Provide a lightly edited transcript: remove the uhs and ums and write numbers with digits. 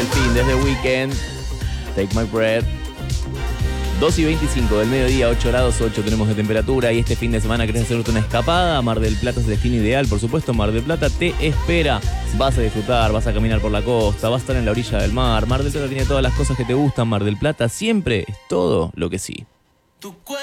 el fin, desde Weekend. Take My Breath. 2:25 del mediodía, 8 grados 8 tenemos de temperatura. Y este fin de semana querés hacerte una escapada. Mar del Plata es el destino ideal, por supuesto. Mar del Plata te espera. Vas a disfrutar, vas a caminar por la costa, vas a estar en la orilla del mar. Mar del Plata tiene todas las cosas que te gustan. Mar del Plata siempre es todo lo que sí.